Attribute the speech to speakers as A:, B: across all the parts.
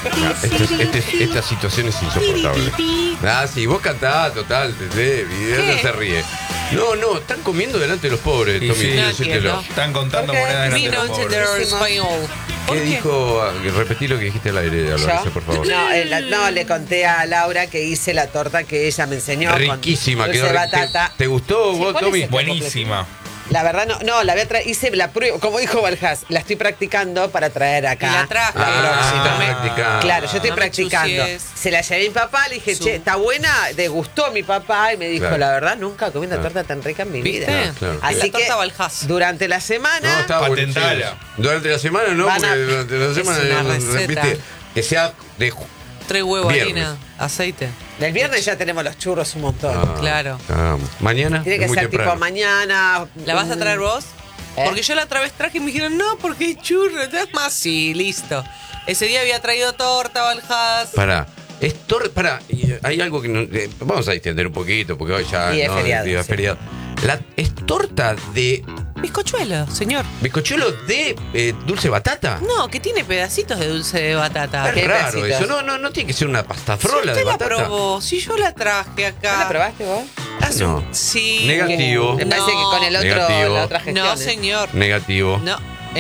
A: Esta situación es insoportable. Ah, sí, vos cantás, total, y ella se ríe. No, están comiendo delante de los pobres,
B: Sí,
A: Tommy.
B: sí.
A: Decírtelo.
B: Están contando monedas delante de los pobres.
C: español.
A: ¿Qué dijo? Repetí lo que dijiste al aire, Álvaro, por favor.
D: No, le conté a Laura que hice la torta que ella me enseñó.
A: Riquísima,
D: con
A: quedó
D: dulce de batata.
A: ¿Te gustó vos,
D: ¿cuál es
A: Tommy?
D: el-
B: Buenísima.
D: La verdad no, la voy a traer, hice la prueba, como dijo Valjas, la estoy practicando para traer acá.
C: Y la traje.
D: La próxima.
A: practicando.
D: Claro, yo estoy
C: No me
D: practicando.
C: ensucies.
D: Se la llevé a mi papá, le dije, che, ¿está buena? Le gustó a mi papá y me dijo,
A: Claro.
D: la verdad, nunca comí una
A: Claro.
D: torta tan rica en mi
C: ¿Viste?
D: vida.
A: Claro.
D: Así
C: La
D: que
C: torta Valjas.
D: durante la
A: No,
D: semana
A: está
B: Patentala.
A: buenísimo. Durante la semana no,
D: Van a-
A: porque durante la
C: Es
A: semana
C: una receta.
A: repite que sea de
C: 3 huevos,
A: Viernes.
C: harina, aceite.
D: del viernes ya tenemos los churros un montón.
C: Claro.
A: Mañana.
D: Tiene que
A: es muy
D: ser
A: temprano.
D: tipo mañana.
C: ¿La vas a traer vos?
D: ¿Eh?
C: Porque yo la otra vez traje y me dijeron, no, porque es churro, ¿te das más? Sí, listo. Ese día había traído torta, Valjas.
A: Pará. Hay algo que vamos a distender un poquito porque hoy ya
D: Y es feriado,
A: es
D: sí.
A: feriado. Es torta de
C: Bizcochuelo, señor.
A: bizcochuelo de dulce batata.
C: No, que tiene pedacitos de dulce de batata.
A: Es
D: ¿Qué
A: raro
D: pedacitos?
A: eso. No tiene que ser una pastafrola
C: Si
A: de
C: usted la
A: batata.
C: probó, si yo la traje acá.
D: ¿No la probaste vos?
C: Hace
A: No.
C: Sí.
A: Negativo.
D: Me parece que con el otro,
A: Negativo.
D: la otra gestión.
C: No, señor.
A: Negativo.
C: No.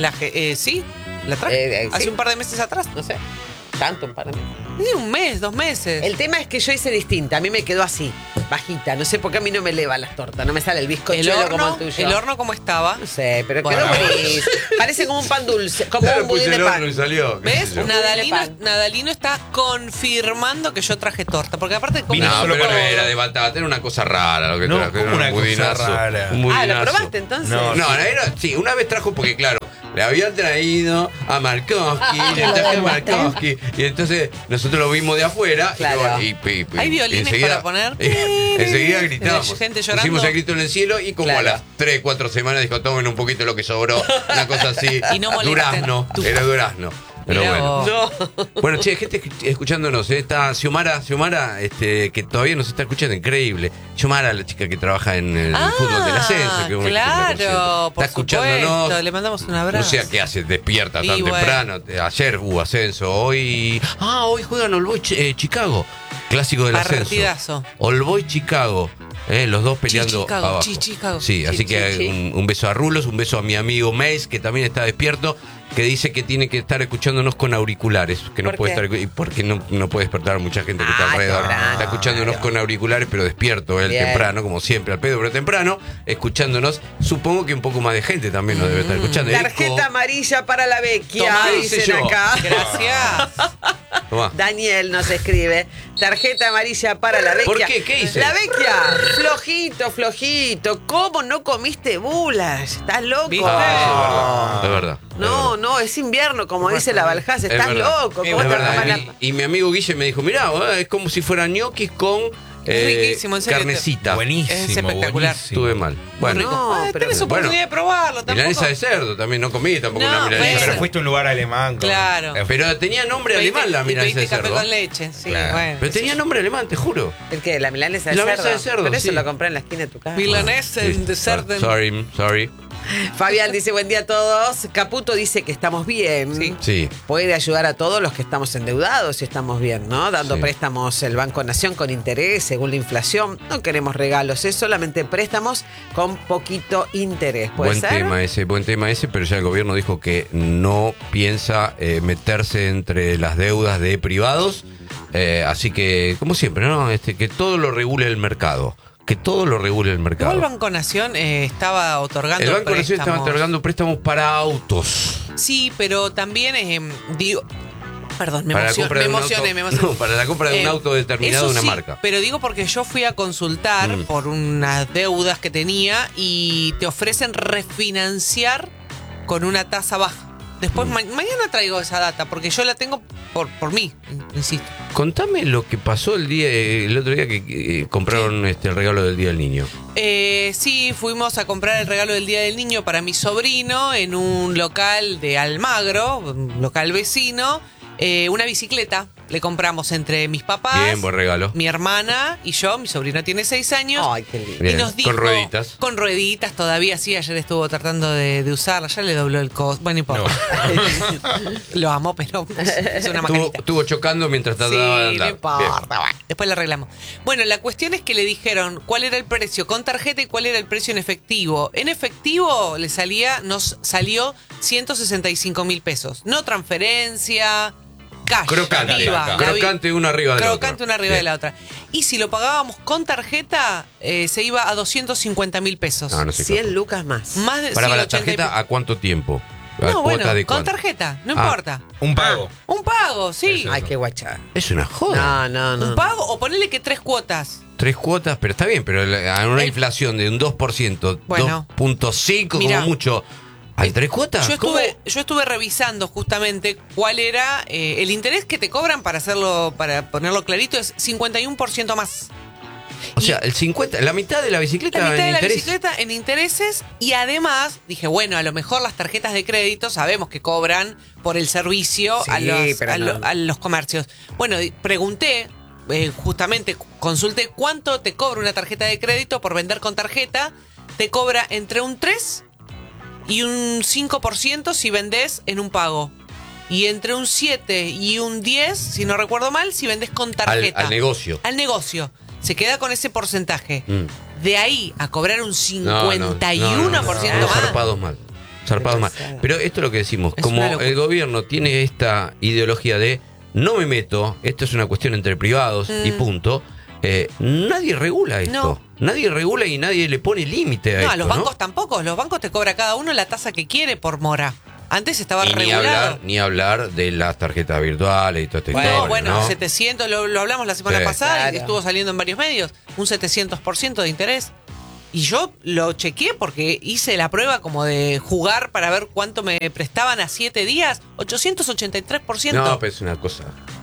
C: Sí, la traje.
D: Sí.
C: Hace un par de meses atrás.
D: No sé. Tanto, un par de meses.
C: Ni un mes, 2 meses.
D: El tema es que yo hice distinta. A mí me quedó así, bajita. No sé por qué a mí no me eleva las tortas. No me sale el bizcochuelo como el tuyo.
C: el horno como estaba.
D: No sé, pero
C: Bueno.
D: quedó buenísimo. Parece como un pan dulce, como
A: Ya le
D: un budín
A: puse
D: de
A: el horno y
D: pan.
A: salió. qué
C: ¿Ves?
A: sé yo.
C: Nadalino está confirmando que yo traje torta. Porque aparte
B: Vino
A: No,
B: solo
A: pero no
B: para-
A: era de batata, era una cosa rara lo que
B: No,
A: trajo.
B: ¿cómo
A: Era
B: una
A: un
B: cosa
A: budinazo.
B: rara?
A: Un
D: Ah, ¿lo
A: budinazo.
D: probaste entonces?
B: No.
A: Sí, una vez trajo porque claro, le habían traído a Markowski, le traje a Markowski, y entonces nosotros lo vimos de afuera
D: Claro.
A: y
C: ¿Hay violines
A: enseguida-
C: para poner?
A: enseguida gritamos.
C: Gente llorando.
A: Pusimos el grito en el cielo y como
D: Claro.
A: a las 3, 4 semanas dijo, tomen un poquito lo que sobró, una cosa así.
C: Y no molesten.
A: Durazno, era durazno. Pero
C: Mirá
A: bueno.
C: vos.
A: Bueno, che, gente escuchándonos, está Xiomara, que todavía nos está escuchando, increíble. Xiomara, la chica que trabaja en el fútbol del ascenso, que es una
C: claro,
A: está
C: por
A: escuchándonos.
C: supuesto. Le mandamos un abrazo.
A: No sé a qué hace, despierta
C: Y
A: tan
C: bueno.
A: temprano. Ayer hubo ascenso, hoy juegan All Boys Chicago, clásico del ascenso.
C: Partidazo.
A: All Boys Chicago. Los dos peleando
C: Chicago,
A: abajo.
C: Chicago.
A: Sí, así que un beso a Rulos, un beso a mi amigo Mace, que también está despierto, que dice que tiene que estar escuchándonos con auriculares, que no
D: ¿Por
A: puede
D: qué?
A: estar, y porque no puede despertar a mucha gente que está
D: Ah,
A: alrededor.
D: temprano.
A: Está escuchándonos con auriculares, pero despierto él
D: Bien.
A: temprano, como siempre, al pedo, pero temprano, escuchándonos. Supongo que un poco más de gente también nos debe estar escuchando.
D: Tarjeta
A: Eco,
D: amarilla para la vecchia,
A: Tomá, dice
D: dicen
A: yo.
D: acá.
C: Gracias.
A: tomá.
D: Daniel nos escribe, tarjeta amarilla para la vecchia.
A: ¿Por qué? ¿Qué hice?
D: La vecchia, flojito. ¿Cómo no comiste bulas? ¿Estás loco?
C: ¿Viste?
A: Es verdad.
D: No, es invierno, como dice la Valjas,
A: Es
D: estás
A: verdad.
D: loco.
C: Es
D: ¿Cómo te
A: verdad.
D: tomas la-
A: Y mi amigo Guille me dijo, mirá, es como si fueran ñoquis con
C: Riquísimo, en serio.
A: carnecita.
B: Buenísimo.
C: Es espectacular.
B: buenísimo.
A: Estuve mal. Bueno,
C: Rico.
D: No, pero-
C: tenés oportunidad de probarlo tampoco.
A: milanesa de cerdo también, no comí tampoco
C: No,
A: una milanesa.
C: bueno.
B: Pero fuiste a un lugar alemán.
C: Claro.
A: Pero tenía nombre alemán la
C: Y
A: milanesa de
C: pediste café
A: cerdo.
C: con leche. Sí,
B: Claro.
C: bueno.
A: Pero tenía nombre alemán, te juro.
D: ¿El qué? ¿La milanesa de
A: La
D: cerdo?
A: milanesa de cerdo,
D: Pero eso
A: sí.
D: lo compré en la esquina de tu casa.
C: Milanesa de cerdo.
A: Sorry.
D: Fabián dice, buen día a todos. Caputo dice que estamos bien.
C: Sí.
A: Sí.
D: Puede ayudar a todos los que estamos endeudados si estamos bien, ¿no? Dando
A: Sí.
D: préstamos el Banco Nación con interés según la inflación. No queremos regalos, es solamente préstamos con poquito interés. ¿Puede
A: Buen
D: ser?
A: tema ese, pero ya el gobierno dijo que no piensa meterse entre las deudas de privados. Así que, como siempre, ¿no? Que todo lo regule el mercado. Que todo lo regule el mercado.
C: Igual Banco Nación estaba otorgando
A: El Banco Nación estaba
C: préstamos.
A: otorgando préstamos para autos.
C: Sí, pero también digo... Perdón, me
A: Para la
C: emocioné.
A: compra de un auto- No, para la compra de un auto determinado de
C: eso
A: una
C: sí,
A: marca.
C: Pero digo porque yo fui a consultar por unas deudas que tenía y te ofrecen refinanciar con una tasa baja. Después mañana traigo esa data porque yo la tengo por mí, insisto.
A: Contame lo que pasó el otro día que compraron el regalo del Día del Niño.
C: Sí, fuimos a comprar el regalo del Día del Niño para mi sobrino en un local de Almagro, un local vecino, una bicicleta le compramos entre mis papás,
A: Bien, buen regalo.
C: mi hermana y yo. Mi sobrino tiene 6 años.
D: Ay, qué lindo.
A: Bien,
C: Y nos dijo,
A: con rueditas.
C: Con rueditas todavía, sí. Ayer estuvo tratando de usarla. Ya le dobló el costo. Bueno, no importa. Lo amo, pero es una macanita.
A: Estuvo chocando mientras
C: Sí,
A: trataba de
C: no
A: andar.
C: importa. Bueno, después la arreglamos. Bueno, la cuestión es que le dijeron cuál era el precio con tarjeta y cuál era el precio en efectivo. En efectivo nos salió 165.000 pesos. No transferencia, cash.
A: Crocante,
C: la viva, la vi-
A: crocante una arriba de la otra.
C: Crocante una arriba de la otra. Y si lo pagábamos con tarjeta, se iba a 250.000 pesos.
A: No, no sé.
D: 100 lucas más.
C: Más de
A: Para la
C: 80 y
A: tarjeta, ¿a cuánto tiempo? ¿A
C: No,
A: cuota
C: bueno,
A: de
C: con
A: cuánto?
C: tarjeta, no
A: Ah.
C: importa.
B: Un pago.
C: Un pago, sí.
B: Eso.
D: Ay, qué guachada.
A: Es una joda.
D: No.
C: Un pago o ponerle que 3 cuotas.
A: 3 cuotas, pero está bien, pero a una
C: El-
A: inflación de un 2%,
C: Bueno.
A: 2.5
C: Mirá.
A: como mucho. ¿Hay 3 cuotas?
C: Yo
A: ¿Cómo?
C: estuve revisando justamente cuál era el interés que te cobran para ponerlo clarito, es 51% más.
A: O sea, el 50, la mitad de la bicicleta
C: La mitad
A: en
C: de la
A: interés.
C: bicicleta en intereses y además dije, bueno, a lo mejor las tarjetas de crédito sabemos que cobran por el servicio
D: Sí, pero
C: a
D: no.
C: los comercios. Bueno, pregunté, justamente consulté cuánto te cobra una tarjeta de crédito por vender con tarjeta. Te cobra entre un 3 y un 5% si vendés en un pago. Y entre un 7 y un 10, si no recuerdo mal, si vendés con tarjeta.
A: Al negocio.
C: Al negocio. Se queda con ese porcentaje.
A: Mm.
C: De ahí a cobrar un 51%
A: No,
C: más.
A: zarpados mal. Zarpados mal.
D: Demasiado.
A: Pero esto es lo que decimos.
C: Es
A: Como
C: una locura.
A: el gobierno tiene esta ideología de no me meto, esto es una cuestión entre privados y punto. Nadie regula esto.
C: No.
A: Nadie regula y nadie le pone límite a
C: No,
A: esto.
C: a los bancos
A: ¿no?
C: tampoco. Los bancos te cobra cada uno la tasa que quiere por mora. Antes estaba
A: Y
C: regulado.
A: ni hablar de las tarjetas virtuales y todo este
C: No, bueno,
A: ¿no?
C: 700, lo hablamos la semana
A: Sí.
C: pasada
D: Claro.
C: y estuvo saliendo en varios medios. Un 700% de interés. Y yo lo chequeé porque hice la prueba como de jugar para ver cuánto me prestaban a 7 días. 883%.
A: No, pero es una cosa.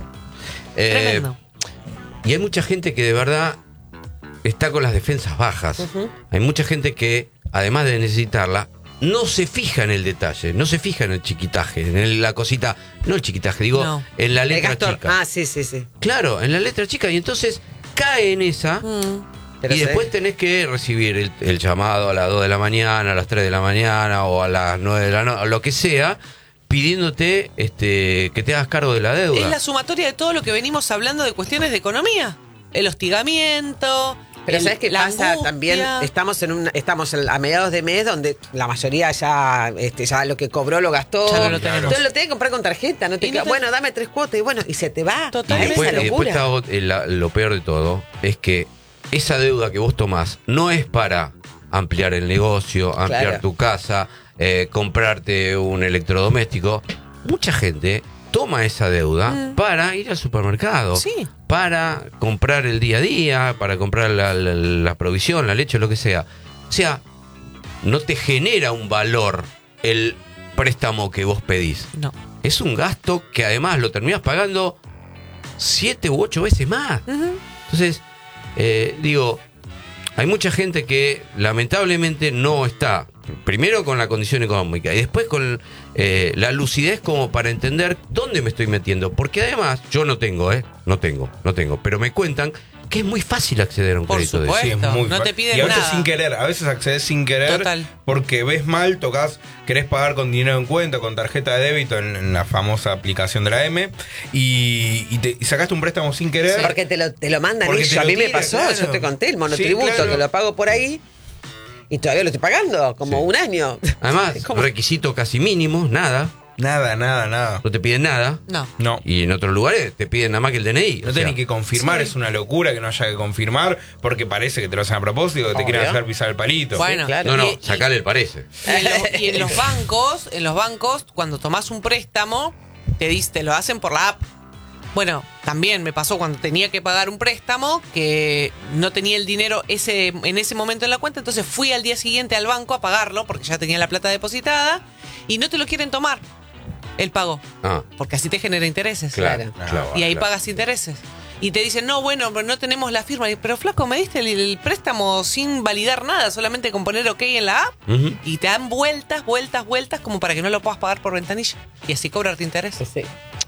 C: Tremendo.
A: Y hay mucha gente que de verdad está con las defensas bajas. Hay mucha gente que, además de necesitarla, no se fija en el detalle, no se fija en el chiquitaje, en la cosita, no el chiquitaje, digo,
C: No.
A: en la
D: El
A: letra
D: gasto.
A: chica.
D: Ah, sí.
A: Claro, en la letra chica. Y entonces cae en esa.
D: Pero
A: Y
D: sé-
A: después tenés que recibir el llamado a las 2 de la mañana, a las 3 de la mañana o a las 9 de la noche, lo que sea, pidiéndote que te hagas cargo de la deuda.
C: Es la sumatoria de todo lo que venimos hablando de cuestiones de economía. El hostigamiento.
D: Pero ¿sabes qué
C: la
D: pasa?
C: angustia.
D: También estamos a mediados de mes donde la mayoría ya lo que cobró lo gastó.
C: Ya no lo tenemos.
D: Entonces lo tenés que comprar con tarjeta. No te
C: Y
D: queda,
C: no te-
D: bueno, dame 3 cuotas y bueno, y se te va.
C: Totalmente.
D: Es esa
A: Y después
D: locura.
A: está lo peor de todo, es que esa deuda que vos tomás no es para ampliar el negocio, ampliar
D: Claro.
A: tu casa, comprarte un electrodoméstico. Mucha gente toma esa deuda para ir al supermercado,
C: Sí.
A: para comprar el día a día, para comprar la provisión, la leche, lo que sea. O sea, no te genera un valor el préstamo que vos pedís.
C: No.
A: Es un gasto que además lo terminás pagando 7 u 8 veces más. Entonces, digo, hay mucha gente que lamentablemente no está, primero con la condición económica y después con la lucidez como para entender dónde me estoy metiendo. Porque además, yo no tengo, pero me cuentan que es muy fácil acceder a un
C: Por
A: crédito de
C: supuesto.
A: eso.
B: Sí, es muy
C: No te
B: fácil.
C: piden
B: Y a veces
C: nada.
B: sin querer, a veces accedes sin querer
C: Total.
B: porque ves mal, querés pagar con dinero en cuenta, con tarjeta de débito en la famosa aplicación de la M y sacaste un préstamo sin querer.
D: Porque te lo mandan
B: Porque
D: ellos.
B: te lo
D: A mí me
B: tiran,
D: pasó,
B: claro.
D: yo te conté, el monotributo,
B: Sí, claro.
D: que lo pago por ahí y todavía lo estoy pagando, como
A: Sí.
D: un año.
A: Además,
D: Es como-
A: requisito casi mínimo, nada,
B: Nada.
A: no te piden nada.
C: No.
B: No.
A: Y en otros lugares te piden nada más que el DNI.
B: No
A: o sea,
B: tenés que confirmar,
C: Sí.
B: es una locura que no haya que confirmar porque parece que te lo hacen a propósito, que te quieren
D: Obvio.
B: hacer pisar el palito.
C: Bueno,
D: claro.
A: No,
C: y-
A: sacale el parece.
C: Y en los bancos, cuando tomás un préstamo, te lo hacen por la app. Bueno, también me pasó cuando tenía que pagar un préstamo que no tenía el dinero en ese momento en la cuenta, entonces fui al día siguiente al banco a pagarlo porque ya tenía la plata depositada y no te lo quieren tomar el pago,
A: Ah,
C: porque así te genera intereses.
A: claro.
D: Claro.
A: claro,
C: Y ahí
A: claro.
C: pagas intereses. Y te dicen, no, bueno, pero no tenemos la firma. Pero flaco, me diste el préstamo sin validar nada, solamente con poner OK en la app.
A: Ujú.
C: Y te dan vueltas como para que no lo puedas pagar por ventanilla. Y así cobrarte intereses.
D: Sí.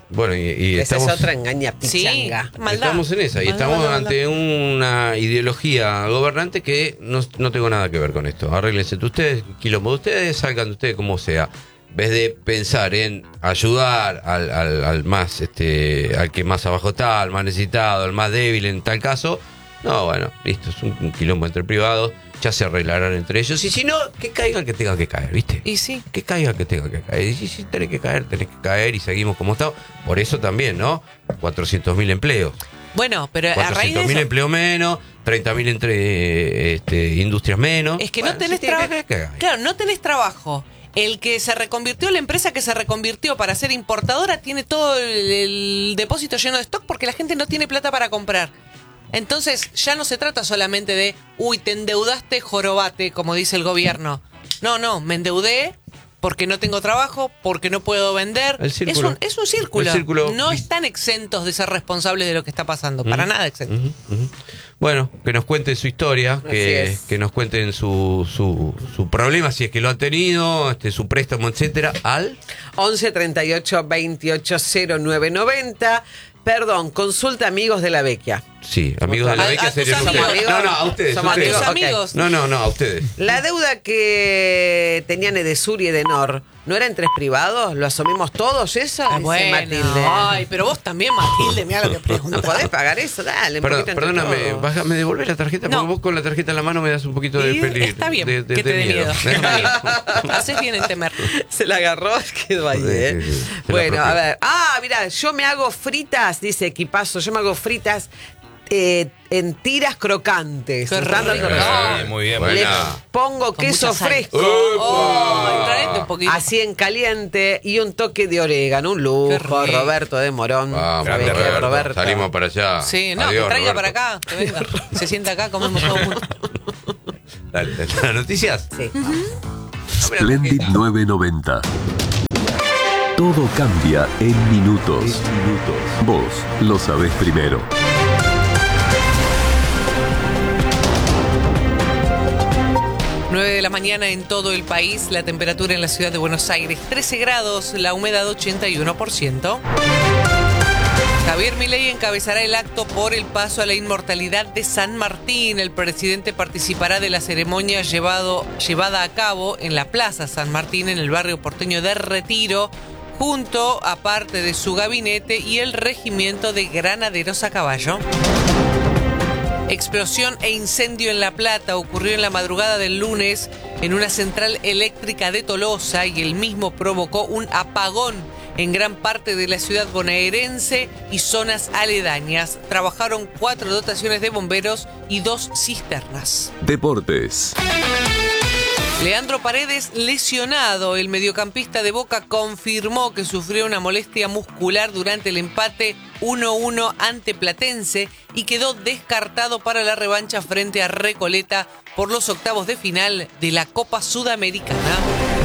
A: Bueno, y
D: Esa
A: estamos,
D: es otra engaña
C: Sí,
D: pichanga.
C: maldad.
A: estamos en esa y
C: Maldad,
A: estamos
C: maldad,
A: ante una ideología gobernante que no tengo nada que ver con esto. Arréglense ustedes, quilombo de ustedes, salgan de ustedes como sea. En vez de pensar en ayudar al más, al que más abajo está, al más necesitado, al más débil en tal caso, no, bueno, listo, es un quilombo entre privados, ya se arreglarán entre ellos. Y si no, que caiga el que tenga que caer, ¿viste?
C: Y sí.
A: Que caiga el que tenga que caer. Y si tenés que caer y seguimos como estamos. Por eso también, ¿no? 400.000 empleos.
C: Bueno, pero a raíz de
A: 400.000
C: eso,
A: empleos menos, 30.000 entre industrias menos.
C: es que
A: Bueno,
C: no tenés
A: si tiene
C: trabajo.
A: que caer.
C: Claro, no tenés trabajo. El que se reconvirtió, la empresa que se reconvirtió para ser importadora, tiene todo el depósito lleno de stock porque la gente no tiene plata para comprar. Entonces, ya no se trata solamente de, uy, te endeudaste, jorobate, como dice el gobierno. No, me endeudé porque no tengo trabajo, porque no puedo vender.
A: El círculo.
C: Es un círculo.
A: El círculo.
C: No están exentos de ser responsables de lo que está pasando. Para nada exentos.
A: Bueno, que nos cuenten su historia,
D: es.
A: que nos cuenten su problema, si es que lo han tenido, su préstamo, etcétera, al
D: 11 38 28 0990. Perdón, consulta amigos de la Vecchia.
A: sí, amigos de la
C: A-
A: Vecchia
C: a tus
A: serían
C: amigos.
A: ustedes. No, a ustedes.
D: Somos
A: ustedes.
C: A tus
D: Ok.
C: amigos.
A: No, a ustedes.
D: La deuda que tenían Edesur y Edenor, ¿no era entre privados? ¿Lo asumimos todos eso?
C: Ah,
D: Dice
C: bueno.
D: Matilde.
C: Ay, pero vos también, Matilde, mira lo que
D: ¿No
C: preguntas.
D: podés pagar eso? Dale, un poquito entre
A: Perdóname,
D: todos.
A: ¿me devolvés la tarjeta?
C: No.
A: Porque vos con la tarjeta en la mano me das un poquito de
C: Y
A: peligro.
C: está bien que te dé miedo. Está bien. Haces bien en temer.
D: Se la agarró, quedó ahí, ¿eh?
A: Sí, se la
D: Bueno, a
A: apropió.
D: ver. Mira, yo me hago fritas, dice Equipazo, yo me hago fritas en tiras crocantes.
C: Qué
D: ¿Están dando
C: rico.
D: razón?
B: Muy bien,
A: Bueno.
B: muy
D: Le
B: bien.
D: pongo
C: Con
D: queso
C: mucha sal.
D: fresco.
C: Oh, traete un poquito.
D: Así en caliente y un toque de orégano, un lujo,
C: Qué rico.
D: Roberto de Morón.
A: Vamos,
D: ¿Sabés
B: grande
D: qué,
B: Roberto.
A: Salimos para allá.
C: Sí, no,
A: Adiós,
C: que traiga
A: Roberto.
C: para acá, que venga. Se sienta acá, comemos todos juntos.
A: Dale, ¿las noticias?
D: Sí.
E: Splendid 990. Todo cambia en minutos. Vos lo sabés primero.
C: 9 de la mañana en todo el país, la temperatura en la ciudad de Buenos Aires 13 grados, la humedad 81%. Javier Milei encabezará el acto por el paso a la inmortalidad de San Martín. El presidente participará de la ceremonia llevada a cabo en la Plaza San Martín, en el barrio porteño de Retiro, junto a parte de su gabinete y el regimiento de granaderos a caballo. Explosión e incendio en La Plata ocurrió en la madrugada del lunes en una central eléctrica de Tolosa y el mismo provocó un apagón en gran parte de la ciudad bonaerense y zonas aledañas. Trabajaron 4 dotaciones de bomberos y 2 cisternas.
E: Deportes.
C: Leandro Paredes lesionado. El mediocampista de Boca confirmó que sufrió una molestia muscular durante el empate 1-1 ante Platense y quedó descartado para la revancha frente a Recoleta por los octavos de final de la Copa Sudamericana.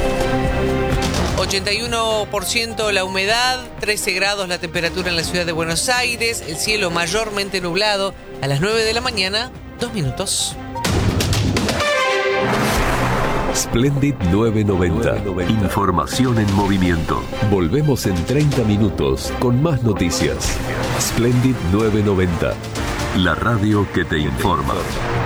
C: 81% la humedad, 13 grados la temperatura en la ciudad de Buenos Aires, el cielo mayormente nublado. A las 9 de la mañana, 2 minutos.
E: Splendid 990. Información en movimiento. Volvemos en 30 minutos con más noticias. Splendid 990. La radio que te informa.